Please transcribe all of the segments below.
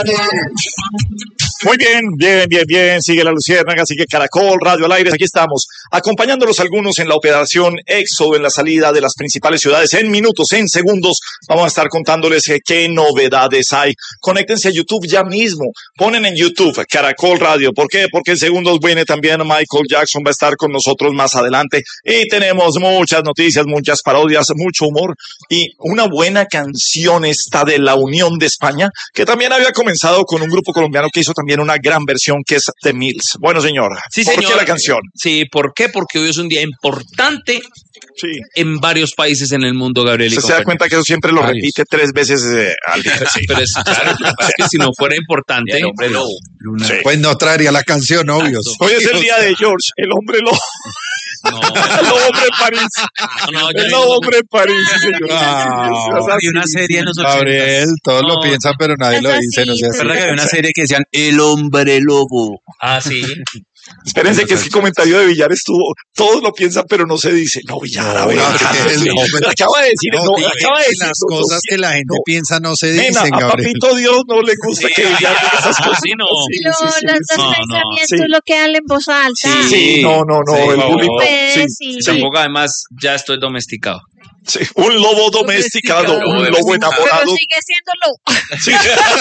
Muy bien. Sigue la Luciérnaga, sigue Caracol, Radio al Aire. Aquí estamos, acompañándolos algunos en la operación Éxodo, en la salida de las principales ciudades. En minutos, en segundos, vamos a estar contándoles qué novedades hay. Conéctense a YouTube ya mismo. Ponen en YouTube Caracol Radio. ¿Por qué? Porque en segundos viene también Michael Jackson, va a estar con nosotros más adelante. Y tenemos muchas noticias, muchas parodias, mucho humor y una buena canción esta de La Unión de España, que también había comenzado con un grupo colombiano que hizo también una gran versión, que es The Mills. Bueno, señor, sí, ¿por señor. qué la canción? Sí, ¿por qué? Porque hoy es un día importante en varios países en el mundo, Gabriel. ¿Usted se da cuenta que eso siempre lo repite 3 veces al día? Sí. Pero es que si no fuera importante, el hombre lobo. Pues no traería la canción, obvio. Hoy es el día de George, el hombre lobo. No. El lobo hombre en París. El lobo hombre en París, señor. Hay una serie en los 80. Gabriel, todos lo piensan, pero nadie lo dice. No sé. Es verdad que había una serie que decían El Hombre Lobo. Ah, sí. Espérense que es que el comentario de Villar estuvo, todos lo piensan, pero no se dice. No, Villar, a ver. Acaba de decir, acaba de decir. Las cosas que la gente piensa no se dicen, Gabriel. A Papito Dios no le gusta que Villar diga esas cosas. Sí, no. Los pensamientos lo que hablan en voz alta. Sí, no, el bullying. Sí. Tampoco, además, ya estoy domesticado. Sí, un lobo domesticado, un lobo enamorado. Pero sigue siendo lobo. Sí.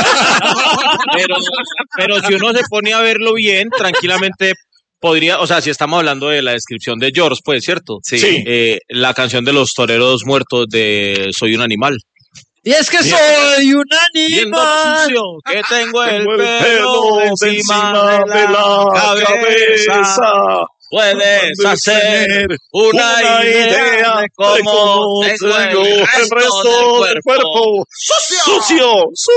Pero si uno se pone a verlo bien, tranquilamente podría, o sea, si estamos hablando de la descripción de George, pues, ¿cierto? Sí. La canción de los toreros muertos de Soy un animal. Y es que soy un animal que tengo el pelo encima de la cabeza. Puedes hacer una idea de cómo tengo el resto del cuerpo. ¡Sucio!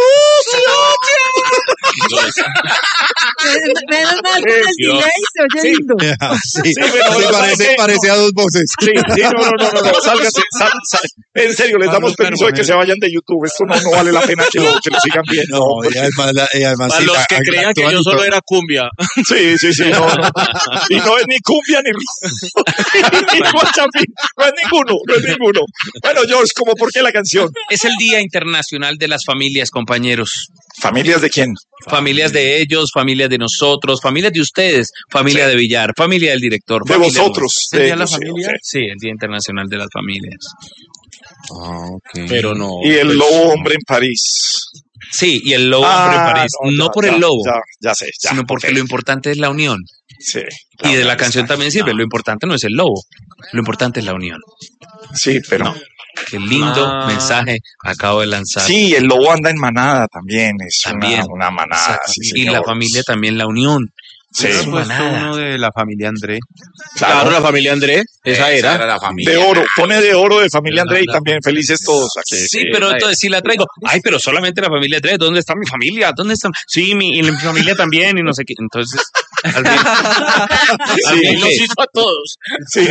Menos mal con el delay se oye lindo. Sí, parece a dos voces. Sí, no, sálgase. En serio, les damos permiso de que se vayan de YouTube. Esto no vale la pena que lo sigan viendo. No, y además Para los que creían que yo solo era cumbia. Sí, no. Y no es ni cumbia ni guachapín. No es ninguno. Bueno, George, ¿cómo por qué la canción? Es el Día Internacional de las Familias, compañeros. ¿Familias de quién? Familias de ellos, familias de nosotros, familias de ustedes, familia de Villar, familia del director. De vosotros. ¿El Día de la Familia? Sí, el Día Internacional de las Familias. Okay. Pero no. Y el lobo hombre en París. Sí, y el lobo hombre en París. No por el lobo. Ya sé. Sino porque lo importante es la unión. Sí. Y de la canción también sirve. Lo importante no es el lobo. Lo importante es la unión. Sí, pero... No. Qué lindo mensaje acabo de lanzar. Sí, el lobo anda en manada también. Es también. Una manada. Sí, y la familia también, la unión. Sí. Es uno de la familia André. Claro, la familia André. Esa era la familia. De oro. Pone de oro de familia André y también felices todos aquí. Sí, pero entonces sí la traigo. Ay, pero solamente la familia André. ¿Dónde está mi familia? ¿Dónde está? Sí, y mi familia también y no sé qué. Entonces, al fin los hizo a todos. Sí.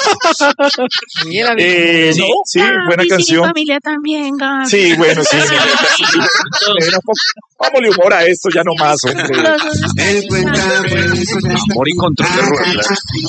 Sí, buena canción. Mi familia también, Gaby. Sí, bueno, sí. Vámonos humor a esto ya nomás, hombre. Amor y control de ruedas.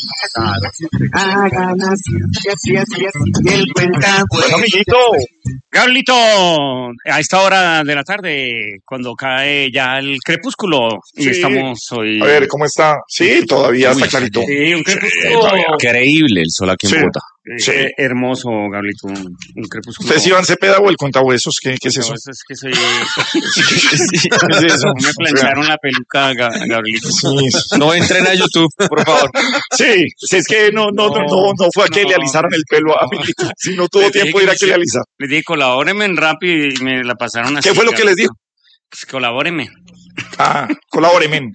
Bueno, amiguito. Gablito, a esta hora de la tarde, cuando cae ya el crepúsculo, y estamos hoy... A ver, ¿cómo está? Sí, todavía está clarito. Sí, un crepúsculo... Increíble el sol aquí en Bogotá. Sí. Hermoso, Gablito, un crepúsculo... ¿Usted es Iván Cepeda o el contahuesos? ¿Qué es eso? Es que soy... ¿Qué es eso? Me plancharon la peluca, Gablito. Sí. No entren a YouTube, por favor. Sí, es que no fue a que le alisaran el pelo a amiguito. Si no tuvo tiempo de ir a que le alisaran. Les dije, colabórenme en rap y me la pasaron así. ¿Qué fue lo que les dijo? Colabórenme. Ah, colabórenme.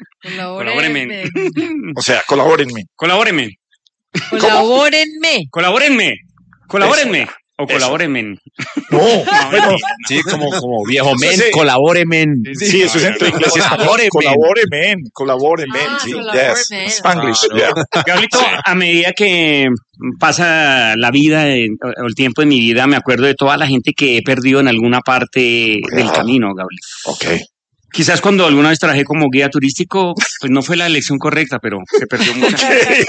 O sea, colabórenme. Colabórenme. O colabórenme. No, bueno. Sí, como viejo men, colabórenme. Sí, eso es entre inglés y español. Colabórenme. Sí, yes. Spanglish, yeah. Gablito, a medida que pasa la vida o el tiempo de mi vida, me acuerdo de toda la gente que he perdido en alguna parte del camino, Gablito. Ok. Quizás cuando alguna vez trabajé como guía turístico, pues no fue la elección correcta, pero se perdió mucho.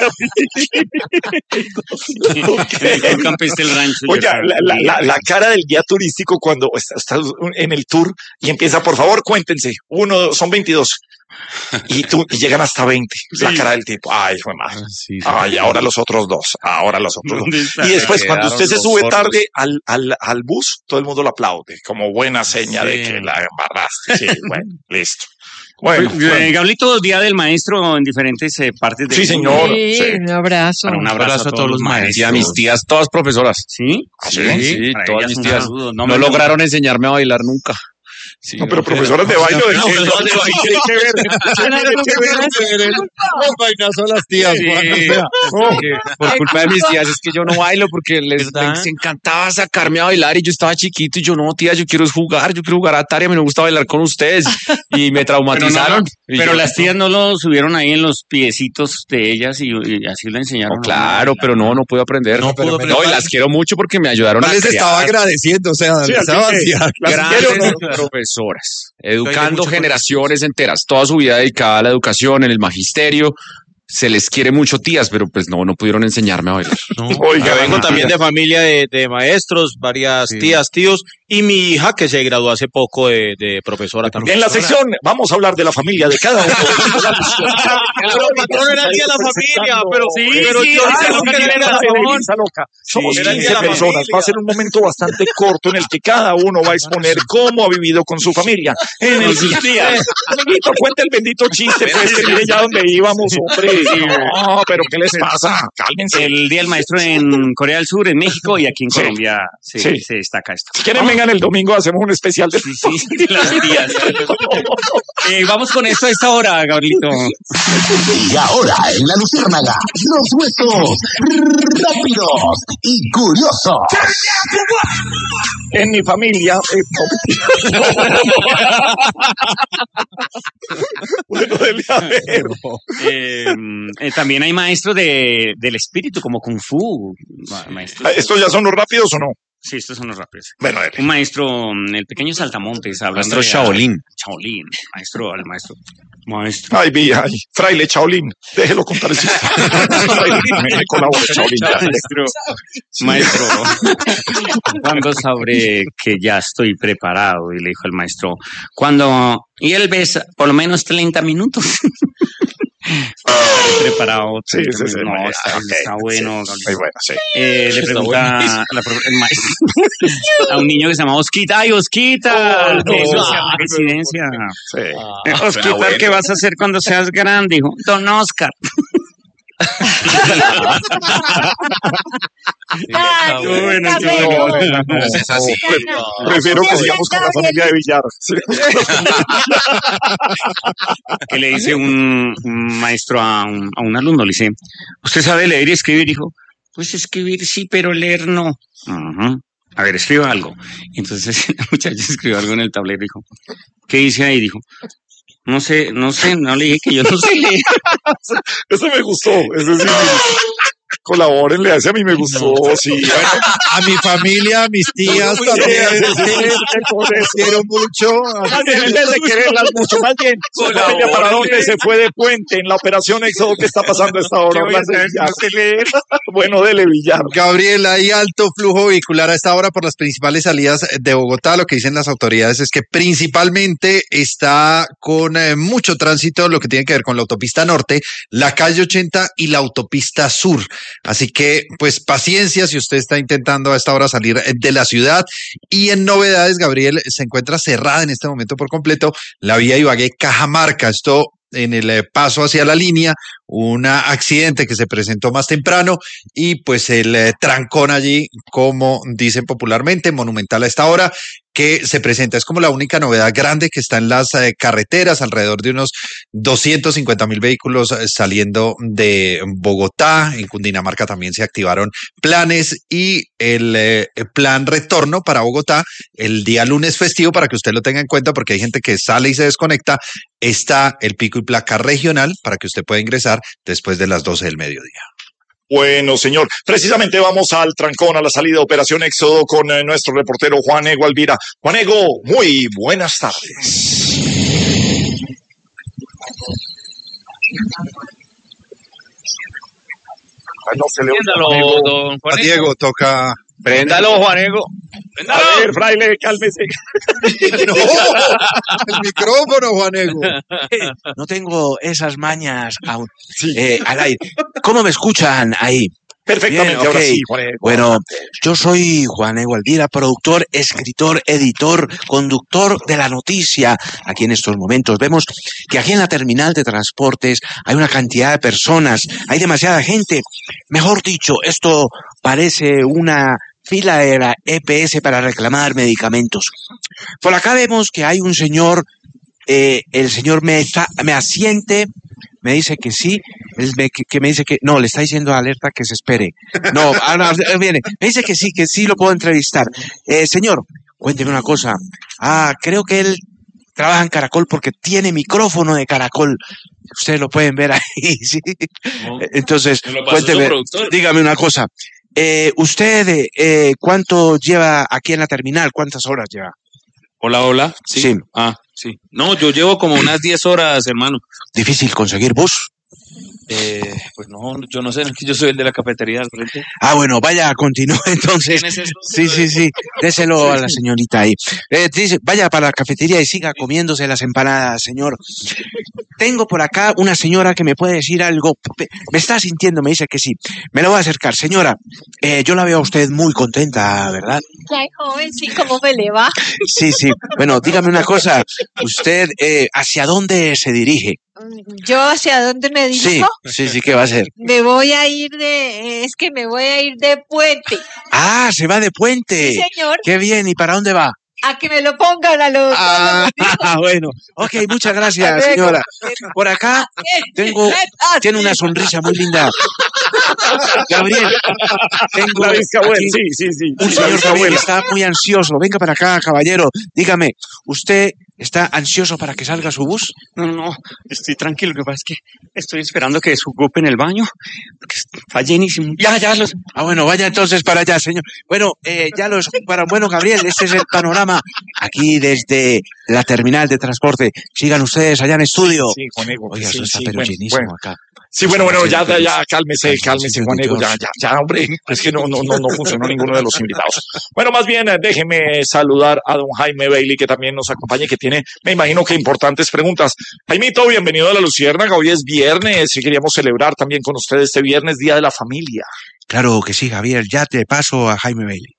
El campestre del rancho. Oiga, la cara del guía turístico cuando está en el tour y empieza, por favor, cuéntense. Son 22. Y llegan hasta 20. Sí. La cara del tipo, ay, fue más. Sí. Ay, ahora los otros dos. Y después, cuando usted se sube tarde al bus, todo el mundo lo aplaude, como buena seña de que la embarraste. Sí, bueno, listo. Bueno, Gablito, Día del Maestro en diferentes partes del Sí, señor. Sí, un abrazo. Un abrazo a todos los maestros. Y a mis tías, todas profesoras. ¿Sí? Sí, todas mis tías. No lograron enseñarme a bailar nunca. Sí, no, pero profesoras de baile de Vainas son las tías, por culpa de mis tías es que yo no bailo porque les encantaba sacarme a bailar y yo estaba chiquito y yo no, tía, yo quiero jugar a Atari, a mí me gusta bailar con ustedes y me traumatizaron. Pero las tías no lo subieron ahí en los piecitos de ellas y así lo enseñaron. Claro, pero no pude aprender. No, y las quiero mucho porque me ayudaron a les estaba agradeciendo, o sea, grandes profesoras, educando generaciones enteras, toda su vida dedicada a la educación, en el magisterio. Se les quiere mucho, tías, pero pues no pudieron enseñarme a bailar. Oiga, vengo también de familia de maestros, varias tías, tíos, y mi hija que se graduó hace poco de profesora también. En la sección vamos a hablar de la familia de cada uno. Pero el patrón era el día de la familia, pero yo sé lo que era loca. Somos 15 personas. Va a ser un momento bastante corto en el que cada uno va a exponer cómo ha vivido con su familia. En el día. Amiguito, cuenta el bendito chiste, pues, que mire ya dónde íbamos, hombre. No, pero ¿qué les pasa? Cálmense. El Día del Maestro en Corea del Sur, en México y aquí en Colombia se destaca esto. Si quieren, vengan el domingo, hacemos un especial de las tías. Vamos con esto a esta hora, Gabrielito. Y ahora en La Luciérnaga, los huesos rápidos y curiosos. En mi familia. Bueno, también hay maestros del espíritu, como Kung Fu. ¿Estos ya son los rápidos o no? Sí, estos son los rápidos. Bueno, un maestro, el pequeño Saltamontes, hablando maestro Shaolin. Maestro. Ay, fraile Shaolin, déjelo contar el chiste. Me colabora Shaolin. Maestro, ¿cuándo sabré que ya estoy preparado? Y le dijo el maestro, y él ves por lo menos 30 minutos. Preparado. Sí. No, está bueno. Sí, muy bueno, sí. Le pregunta el maestro a un niño que se llama Osquita. ¡Ay, Osquita! Residencia. Sí. Osquita, ¿qué vas a hacer cuando seas grande? Dijo, Don Oscar. Es así. Prefiero que sigamos con la familia de Villar. Que le dice un maestro a un alumno, le dice, ¿usted sabe leer y escribir? Dijo, pues escribir sí, pero leer no. A ver, escriba algo. Entonces el muchacho escribió algo en el tablero, dijo, ¿qué dice ahí? Dijo, no sé, no le dije que yo no sé leer. Eso me gustó, eso sí. Colabórenle, a mí me gustó, sí. Bueno, a mi familia, a mis tías también. Les quiero mucho. En vez de quererlas mucho, más bien. Familia, ¿para dónde se fue de puente en la operación Éxodo? ¿Qué está pasando a esta hora? Bueno, dele Villar. Gabriel, hay alto flujo vehicular a esta hora por las principales salidas de Bogotá. Lo que dicen las autoridades es que principalmente está con mucho tránsito lo que tiene que ver con la autopista norte, la calle 80 y la autopista sur. Así que, pues, paciencia si usted está intentando a esta hora salir de la ciudad. Y en novedades, Gabriel, se encuentra cerrada en este momento por completo la vía Ibagué-Cajamarca. Esto en el paso hacia la línea, un accidente que se presentó más temprano y pues el trancón allí, como dicen popularmente, monumental a esta hora, que se presenta. Es como la única novedad grande que está en las carreteras, alrededor de unos 250,000 vehículos saliendo de Bogotá. En Cundinamarca también se activaron planes y el plan retorno para Bogotá el día lunes festivo, para que usted lo tenga en cuenta, porque hay gente que sale y se desconecta. Está el pico y placa regional para que usted pueda ingresar después de las 12 del mediodía. Bueno, señor, precisamente vamos al trancón, a la salida de Operación Éxodo con nuestro reportero Juan Ego Alvira. Juan Ego, muy buenas tardes. No se le oye. Préndalo, don Juanego. Diego toca. Préndalo, Juanego. A ver, fraile, cálmese. No, el micrófono, Juanego. No tengo esas mañas aún. Al aire. ¿Cómo me escuchan ahí? Perfectamente, Bien, ahora ok. sí, Juanego. Bueno, yo soy Juanego Alvira, productor, escritor, editor, conductor de la noticia. Aquí en estos momentos vemos que aquí en la terminal de transportes hay una cantidad de personas, hay demasiada gente. Mejor dicho, esto parece una fila de la EPS para reclamar medicamentos. Por acá vemos que hay un señor, el señor me asiente, me dice que sí, que me dice que no, le está diciendo alerta que se espere. No, ahora viene, me dice que sí lo puedo entrevistar. Señor, cuénteme una cosa. Creo que él trabaja en Caracol porque tiene micrófono de Caracol. Ustedes lo pueden ver ahí, ¿sí? Entonces, cuénteme, dígame una cosa. ¿Usted cuánto lleva aquí en la terminal? ¿Cuántas horas lleva? Hola. Sí. Sí. No, yo llevo como unas 10 horas, hermano. ¿Difícil conseguir bus? Pues no, yo no sé, es que yo soy el de la cafetería al frente. Bueno, vaya, continúe entonces. Sí, déselo a la señorita ahí. Dice, vaya para la cafetería y siga comiéndose las empanadas, señor. Tengo por acá una señora que me puede decir algo. Me está sintiendo, me dice que sí. Me lo voy a acercar. Señora, yo la veo a usted muy contenta, ¿verdad? Ay, joven, sí, ¿cómo me le va? Sí. Bueno, dígame una cosa. ¿Usted hacia dónde se dirige? ¿Yo hacia dónde me dirijo? Sí, ¿qué va a hacer? Me voy a ir me voy a ir de puente. Se va de puente. Sí, señor. Qué bien, ¿y para dónde va? A que me lo pongan a los... Bueno. Ok, muchas gracias, señora. Por acá tiene una sonrisa muy linda. Gabriel, tengo La Vizcabuel, aquí sí. un señor Gabriel que está muy ansioso. Venga para acá, caballero. Dígame, ¿usted está ansioso para que salga su bus? No, estoy tranquilo. Lo que pasa es que estoy esperando que desocupen el baño, porque está llenísimo. Ya los... Bueno, vaya entonces para allá, señor. Bueno, ya lo escucharon. Bueno, Gabriel, este es el panorama aquí desde la terminal de transporte. Sigan ustedes allá en estudio. Sí, Juanego. Oiga, Sí, eso está sí, pero bueno, llenísimo bueno. acá. Sí, bueno, ya, cálmese, Juanego, ya, hombre, es que no funcionó ninguno de los invitados. Bueno, más bien, déjeme saludar a don Jaime Bailey, que también nos acompaña y que tiene, me imagino que importantes preguntas. Jaimito, bienvenido a La Luciérnaga, hoy es viernes y queríamos celebrar también con ustedes este viernes, Día de la Familia. Claro que sí, Javier, ya te paso a Jaime Bailey.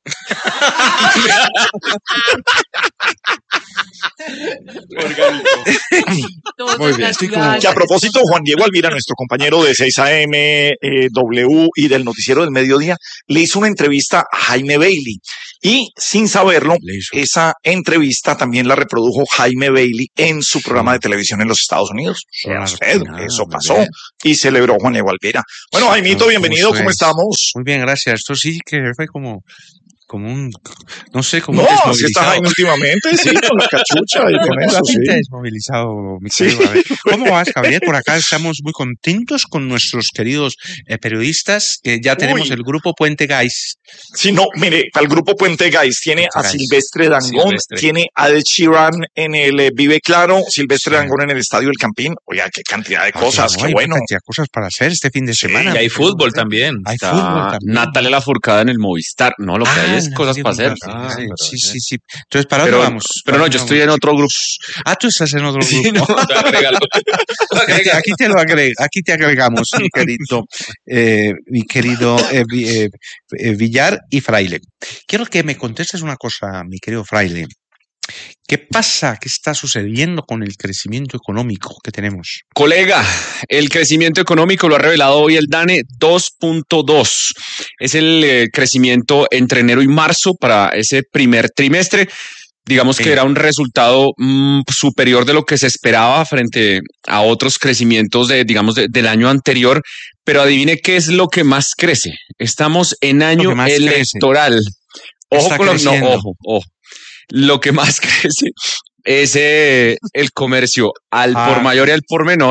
Muy bien. Que a propósito, Juan Diego Alvira, nuestro compañero de 6 AM, W y del Noticiero del Mediodía, le hizo una entrevista a Jaime Bailey. Y sin saberlo, esa entrevista también la reprodujo Jaime Bailey en su programa de televisión en los Estados Unidos. Eso pasó y celebró Juan Diego Alvira. Bueno, Jaimito, bienvenido, ¿cómo estamos? Muy bien, gracias. Esto sí que fue como un, no sé, como no, desmovilizado. Así está Jaime últimamente, sí, con la cachucha y con eso, sí. Desmovilizado, mi querido Gabriel. ¿Cómo vas, Gabriel? Por acá estamos muy contentos con nuestros queridos periodistas, que ya tenemos el grupo Puente Guys. Sí, no, mire, para el grupo Puente Guys tiene a Silvestre Dangond, tiene a Ed Sheeran en el Vive Claro, Silvestre Dangond en el Estadio del Campín. Oiga, qué cantidad de cosas, qué bueno. Hay cantidad de cosas para hacer este fin de semana. Y hay fútbol también. Hay fútbol también. Natalia Lafourcade en el Movistar. No, lo que hay es cosas para hacer. Sí. Entonces, ¿para dónde vamos? Pero no, yo estoy en otro grupo. Tú estás en otro grupo. No, aquí te lo aquí te agregamos, mi querido Villar y Fraile. Quiero que me contestes una cosa, mi querido Fraile. ¿Qué pasa? ¿Qué está sucediendo con el crecimiento económico que tenemos? Colega, el crecimiento económico lo ha revelado hoy el DANE 2.2. Es el crecimiento entre enero y marzo para ese primer trimestre. Digamos que era un resultado superior de lo que se esperaba frente a otros crecimientos del año anterior. Pero adivine qué es lo que más crece. Estamos en año electoral. Ojo con ojo. Lo que más crece es el comercio al por mayor y al por menor,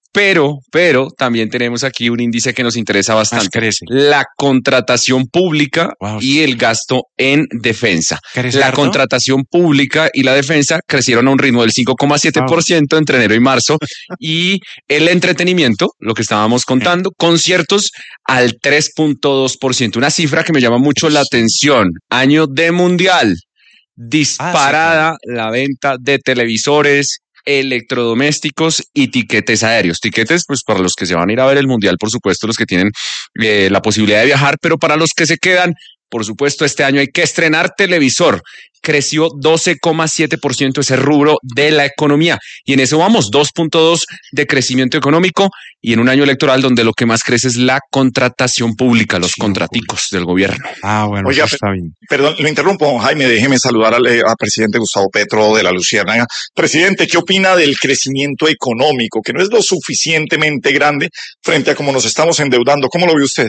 Pero también tenemos aquí un índice que nos interesa bastante. crece. La contratación pública y el gasto en defensa. La contratación pública y la defensa crecieron a un ritmo del 5,7% entre enero y marzo. Y el entretenimiento, lo que estábamos contando, conciertos al 3,2%. Una cifra que me llama mucho la atención. Año de mundial. Disparada la venta de televisores, electrodomésticos y tiquetes aéreos. Tiquetes, pues para los que se van a ir a ver el mundial, por supuesto, los que tienen la posibilidad de viajar, pero para los que se quedan, por supuesto, este año hay que estrenar televisor. Creció 12,7% ese rubro de la economía. Y en eso vamos, 2,2% de crecimiento económico y en un año electoral donde lo que más crece es la contratación pública, los contraticos del gobierno. Bueno, oiga, eso está bien. Perdón, lo interrumpo, don Jaime, déjeme saludar al presidente Gustavo Petro de la Luciérnaga. Presidente, ¿qué opina del crecimiento económico, que no es lo suficientemente grande frente a cómo nos estamos endeudando? ¿Cómo lo ve usted?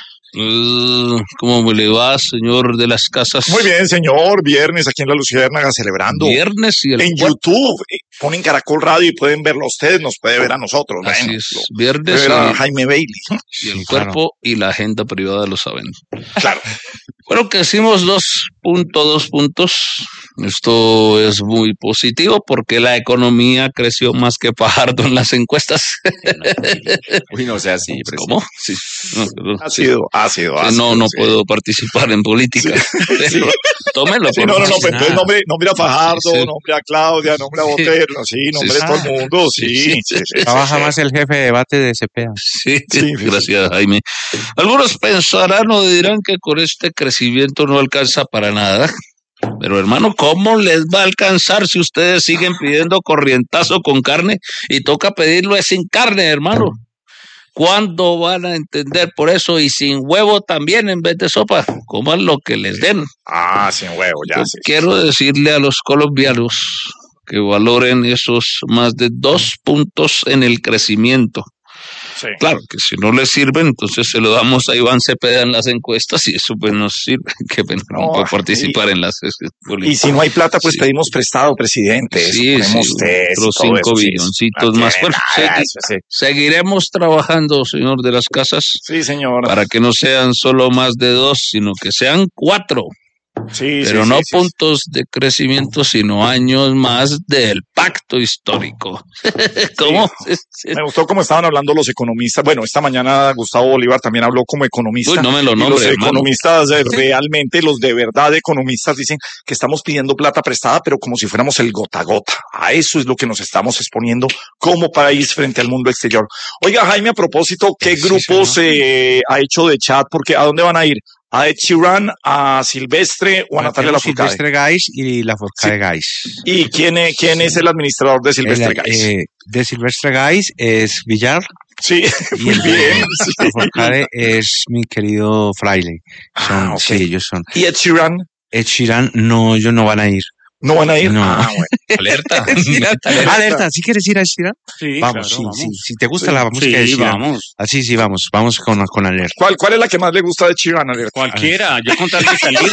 ¿Cómo me le va, señor de las casas? Muy bien, señor. Viernes aquí en la Luciérnaga celebrando. Viernes y el en YouTube. Ponen Caracol Radio y pueden verlo a ustedes, nos puede ver a nosotros. Así bueno, es. Viernes ver a Jaime Bailey. Y el cuerpo y la agenda privada lo saben. Claro. Bueno, que hicimos 2 puntos. Esto es muy positivo porque la economía creció más que Fajardo en las encuestas. Uy, no sea así. ¿Cómo? Sí. Ha sido. No puedo participar en política. Sí. Tómelo. Sí, no, pues entonces nombre a Fajardo, nombre a Claudia, nombre a Botero, nombre a todo el mundo, sí. Trabaja más el jefe de debate de Cepeda. Sí, gracias, Jaime. Algunos pensarán o dirán que con este crecimiento no alcanza para nada. Pero hermano, ¿cómo les va a alcanzar si ustedes siguen pidiendo corrientazo con carne y toca pedirlo sin carne, hermano? ¿Cuándo van a entender por eso? Y sin huevo también en vez de sopa. Coman lo que les den. Sin huevo, ya. Quiero decirle a los colombianos que valoren esos más de 2 puntos en el crecimiento. Sí. Claro que si no les sirven, entonces se lo damos a Iván Cepeda en las encuestas y eso pues nos sirve, que no puede participar en las políticas. Y si no hay plata, pues pedimos prestado, presidente. Sí, otros 5 billoncitos más. Bueno, seguiremos trabajando, señor de las casas. Sí, señor. Para que no sean solo más de 2, sino que sean 4. Pero no puntos de crecimiento, sino años más del pacto histórico. ¿Cómo? Me gustó cómo estaban hablando los economistas. Bueno, esta mañana Gustavo Bolívar también habló como economista. Uy, no me lo nombre, los economistas, realmente los de verdad economistas dicen que estamos pidiendo plata prestada, pero como si fuéramos el gota a gota. A eso es lo que nos estamos exponiendo como país frente al mundo exterior. Oiga, Jaime, a propósito, ¿qué grupos ha hecho de chat? Porque ¿a dónde van a ir? ¿A Ed Sheeran, a Silvestre o a Natalia Lafourcade? Silvestre Gais y Lafourcade Gais. ¿Y quién es el administrador de Silvestre Gais? De Silvestre Gais es Villar. Sí, muy bien. Lafourcade es mi querido Fraile. Sí, ellos son. ¿Y Ed Sheeran? Ed Sheeran, no, ellos no van a ir. ¿No van a ir? No. Bueno. Alerta. Alerta. ¿Sí quieres ir a Sheeran? Sí, vamos, claro, sí. Si te gusta la música de Sheeran. Vamos. Así, sí, vamos con Alerta. ¿Cuál es la que más le gusta de Sheeran, Alerta? Cualquiera, yo con tal de salir.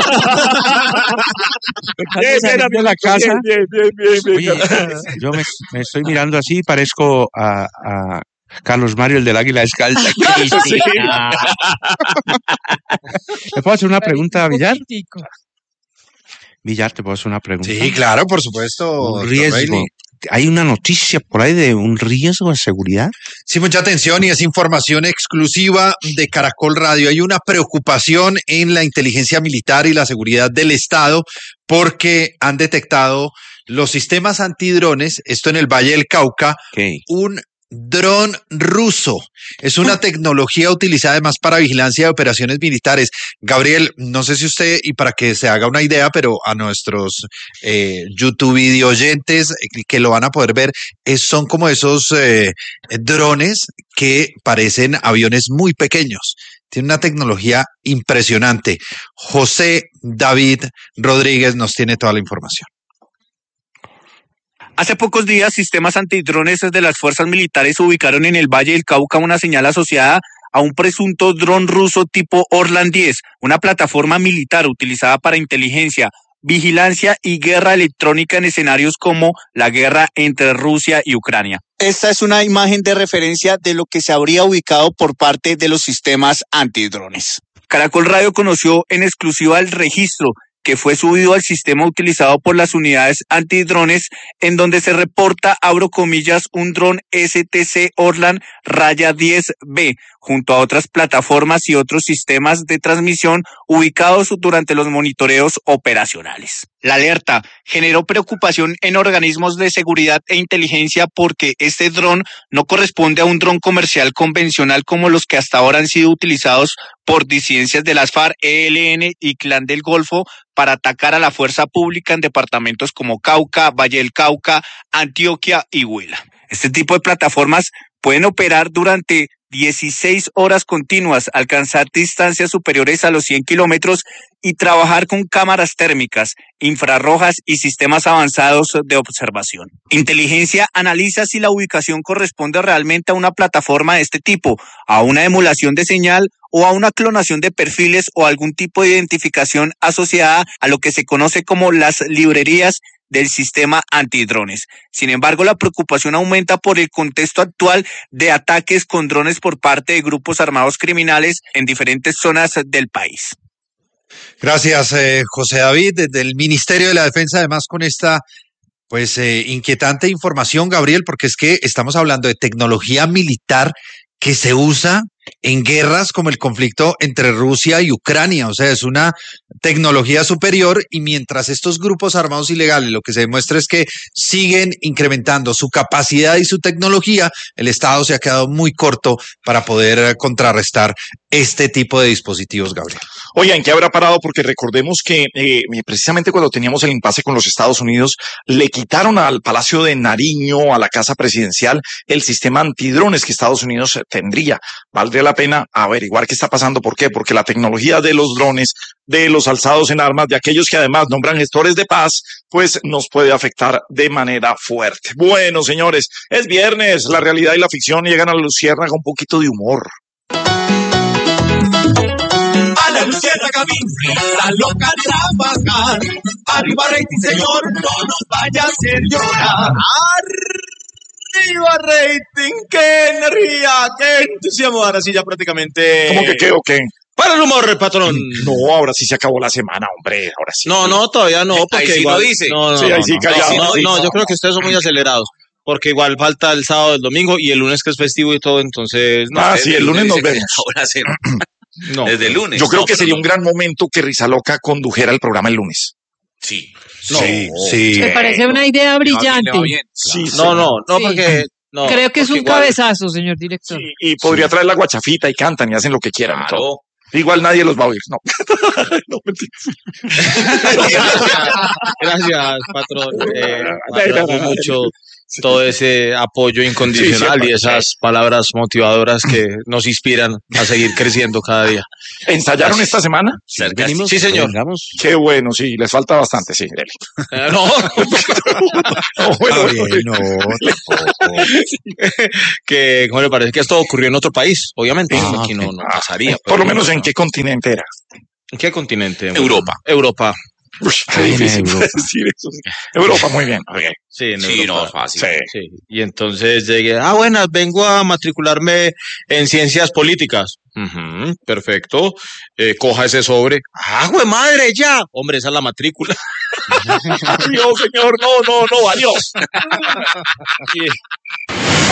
Bien, de la casa. Bien. Oye, yo me estoy mirando así, parezco a Carlos Mario, el del Águila Descalza. Sí. ¿Le puedo hacer una pregunta a Villar? Villar, ¿te puedo hacer una pregunta? Sí, claro, por supuesto. Un riesgo. ¿Hay una noticia por ahí de un riesgo de seguridad? Sí, mucha atención y es información exclusiva de Caracol Radio. Hay una preocupación en la inteligencia militar y la seguridad del Estado porque han detectado los sistemas antidrones, esto en el Valle del Cauca, un dron ruso. Es una tecnología utilizada además para vigilancia de operaciones militares. Gabriel, no sé si usted, y para que se haga una idea, pero a nuestros YouTube video oyentes que lo van a poder ver, son como esos drones que parecen aviones muy pequeños. Tiene una tecnología impresionante. José David Rodríguez nos tiene toda la información. Hace pocos días, sistemas antidrones de las fuerzas militares ubicaron en el Valle del Cauca una señal asociada a un presunto dron ruso tipo Orlan 10, una plataforma militar utilizada para inteligencia, vigilancia y guerra electrónica en escenarios como la guerra entre Rusia y Ucrania. Esta es una imagen de referencia de lo que se habría ubicado por parte de los sistemas antidrones. Caracol Radio conoció en exclusiva el registro que fue subido al sistema utilizado por las unidades antidrones, en donde se reporta, abro comillas, un dron STC Orlan Raya 10B, junto a otras plataformas y otros sistemas de transmisión ubicados durante los monitoreos operacionales. La alerta generó preocupación en organismos de seguridad e inteligencia porque este dron no corresponde a un dron comercial convencional como los que hasta ahora han sido utilizados por disidencias de las FARC, ELN y Clan del Golfo para atacar a la fuerza pública en departamentos como Cauca, Valle del Cauca, Antioquia y Huila. Este tipo de plataformas pueden operar durante 16 horas continuas, alcanzar distancias superiores a los 100 kilómetros y trabajar con cámaras térmicas, infrarrojas y sistemas avanzados de observación. Inteligencia analiza si la ubicación corresponde realmente a una plataforma de este tipo, a una emulación de señal o a una clonación de perfiles o algún tipo de identificación asociada a lo que se conoce como las librerías del sistema antidrones. Sin embargo, la preocupación aumenta por el contexto actual de ataques con drones por parte de grupos armados criminales en diferentes zonas del país. Gracias, José David, desde el Ministerio de la Defensa, además con esta inquietante información, Gabriel, porque es que estamos hablando de tecnología militar que se usa en guerras como el conflicto entre Rusia y Ucrania. O sea, es una tecnología superior y mientras estos grupos armados ilegales lo que se demuestra es que siguen incrementando su capacidad y su tecnología, el Estado se ha quedado muy corto para poder contrarrestar este tipo de dispositivos, Gabriel. Oye, ¿en qué habrá parado? Porque recordemos que precisamente cuando teníamos el impasse con los Estados Unidos, le quitaron al Palacio de Nariño, a la Casa Presidencial, el sistema antidrones que Estados Unidos tendría. Valdría la pena averiguar qué está pasando. ¿Por qué? Porque la tecnología de los drones, de los alzados en armas, de aquellos que además nombran gestores de paz, pues nos puede afectar de manera fuerte. Bueno, señores, es viernes, la realidad y la ficción llegan a la luciérnaga con un poquito de humor. A la luciérnaga la loca trabajar. Arriba rating, señor, no nos vaya a hacer llorar. Arriba rating, qué energía, qué entusiasmo. Ahora sí ya prácticamente... ¿Cómo que qué o qué? Para el humor, patrón. No, ahora sí se acabó la semana, hombre, ahora sí. No, todavía no, porque ahí sí igual... lo dice. Sí, ahí sí, callado. No, yo creo que ustedes son muy acelerados. Porque igual falta el sábado, el domingo y el lunes que es festivo y todo, entonces... No, sí, el lunes nos vemos. Ahora sí. No, desde el lunes. Yo creo que sería un gran momento que Rizaloca condujera el programa el lunes. Sí. Sí. Me parece una idea brillante. Sí, no, porque... No, creo que es un igual, cabezazo, señor director. Sí, y podría traer la guachafita y cantan y hacen lo que quieran. Claro. Todo. Igual nadie los va a oír, no. No, Gracias, patrón. Agradezco mucho todo ese apoyo incondicional y esas palabras motivadoras que nos inspiran a seguir creciendo cada día. ¿Ensayaron esta semana? Sí, señor. Qué bueno, sí, les falta bastante, sí. No. Que, ¿cómo le parece? Que esto ocurrió en otro país, obviamente. Aquí no pasaría. Por lo menos, ¿en qué continente era? ¿En qué continente? Europa. Qué difícil decir eso. Europa, muy bien. Okay. Sí, en Sí, Europa. no, fácil. Sí. Y entonces llegué, buenas, vengo a matricularme en ciencias políticas. Perfecto. Coja ese sobre. ¡Güey, madre, ya! Hombre, esa es la matrícula. Dios, señor, no, adiós.